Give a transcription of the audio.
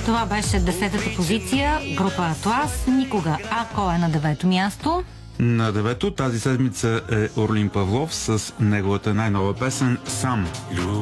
Това беше 10-та позиция, група Атлас, Никога. Ако е на 9-то място. На 9-то тази седмица е Орлин Павлов с неговата най-нова песен «Сам».